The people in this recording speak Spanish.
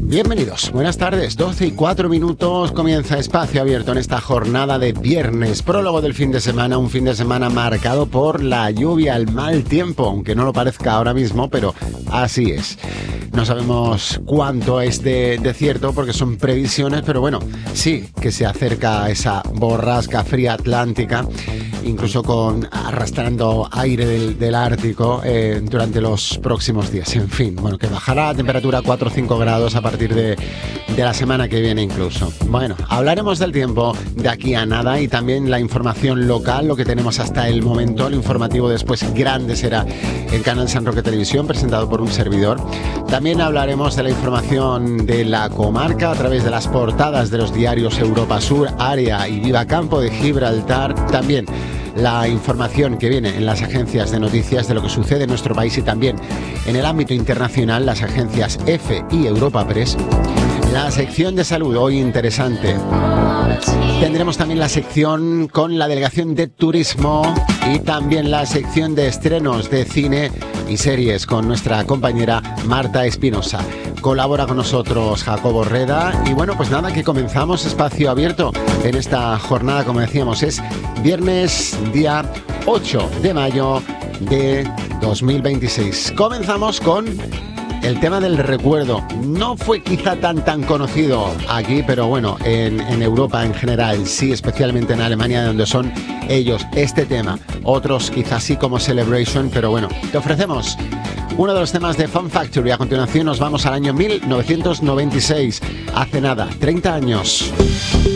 Bienvenidos, buenas tardes, 12:04, comienza Espacio Abierto en esta jornada de viernes, prólogo del fin de semana, un fin de semana marcado por la lluvia, el mal tiempo, aunque no lo parezca ahora mismo, pero así es. No sabemos cuánto es de cierto porque son previsiones, pero bueno, sí que se acerca esa borrasca fría atlántica, incluso arrastrando aire del Ártico durante los próximos días. En fin, bueno, que bajará la temperatura a 4 o 5 grados a partir de la semana que viene incluso. Bueno, hablaremos del tiempo de aquí a nada y también la información local, lo que tenemos hasta el momento. El informativo después grande será el canal San Roque Televisión, presentado por un servidor. También hablaremos de la información de la comarca a través de las portadas de los diarios Europa Sur, Área y Viva Campo de Gibraltar. También la información que viene en las agencias de noticias de lo que sucede en nuestro país y también en el ámbito internacional, las agencias EFE y Europa Press. La sección de salud, hoy interesante. Tendremos también la sección con la delegación de turismo y también la sección de estrenos de cine y series con nuestra compañera Marta Espinosa. Colabora con nosotros Jacobo Reda y bueno, pues nada, que comenzamos Espacio Abierto en esta jornada, como decíamos, es viernes día 8 de mayo de 2026. Comenzamos con el tema del recuerdo. No fue quizá tan conocido aquí, pero bueno, en Europa en general sí, especialmente en Alemania, donde son ellos este tema. Otros quizás sí, como Celebration, pero bueno, te ofrecemos uno de los temas de Fun Factory. A continuación nos vamos al año 1996, hace nada, 30 años.